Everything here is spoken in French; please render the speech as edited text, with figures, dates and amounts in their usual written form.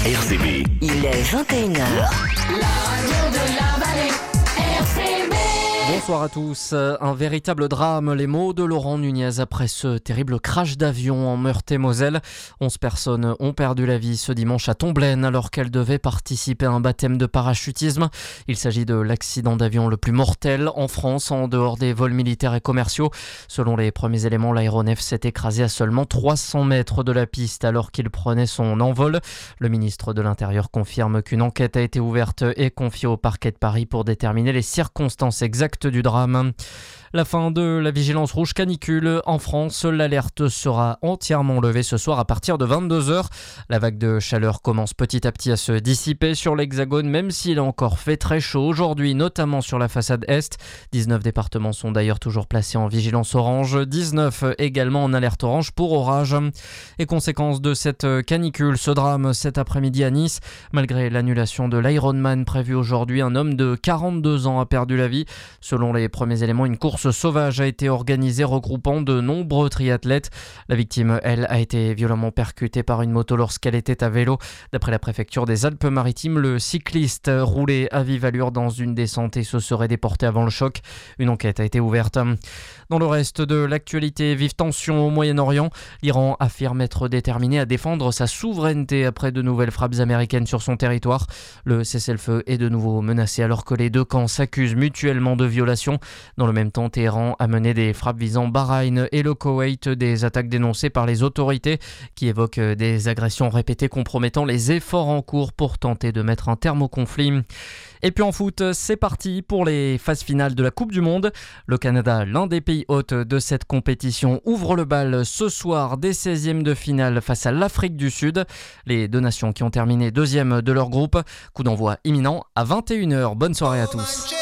RCB. Il est 21h. La radio de la vallée, RCB. Bonsoir à tous. Un véritable drame, les mots de Laurent Nunez après ce terrible crash d'avion en Meurthe-et-Moselle. 11 personnes ont perdu la vie ce dimanche à Tomblaine alors qu'elles devaient participer à un baptême de parachutisme. Il s'agit de l'accident d'avion le plus mortel en France en dehors des vols militaires et commerciaux. Selon les premiers éléments, l'aéronef s'est écrasé à seulement 300 mètres de la piste alors qu'il prenait son envol. Le ministre de l'Intérieur confirme qu'une enquête a été ouverte et confiée au parquet de Paris pour déterminer les circonstances exactes du drame. La fin de la vigilance rouge canicule en France. L'alerte sera entièrement levée ce soir à partir de 22h. La vague de chaleur commence petit à petit à se dissiper sur l'Hexagone, même s'il a encore fait très chaud aujourd'hui, notamment sur la façade Est. 19 départements sont d'ailleurs toujours placés en vigilance orange, 19 également en alerte orange pour orage. Et conséquence de cette canicule, ce drame cet après-midi à Nice. Malgré l'annulation de l'Ironman prévu aujourd'hui, un homme de 42 ans a perdu la vie. Selon les premiers éléments, une course sauvage a été organisée regroupant de nombreux triathlètes. La victime, elle, a été violemment percutée par une moto lorsqu'elle était à vélo. D'après la préfecture des Alpes-Maritimes, le cycliste roulait à vive allure dans une descente et se serait déporté avant le choc. Une enquête a été ouverte. Dans le reste de l'actualité, vive tension au Moyen-Orient. L'Iran affirme être déterminé à défendre sa souveraineté après de nouvelles frappes américaines sur son territoire. Le cessez-le-feu est de nouveau menacé alors que les deux camps s'accusent mutuellement de violations. Dans le même temps, Téhéran a mené des frappes visant Bahreïn et le Koweït, des attaques dénoncées par les autorités qui évoquent des agressions répétées compromettant les efforts en cours pour tenter de mettre un terme au conflit. Et puis en foot, c'est parti pour les phases finales de la Coupe du Monde. Le Canada, l'un des pays hôtes de cette compétition, ouvre le bal ce soir des 16e de finale face à l'Afrique du Sud. Les deux nations qui ont terminé deuxième de leur groupe. Coup d'envoi imminent à 21h. Bonne soirée à tous.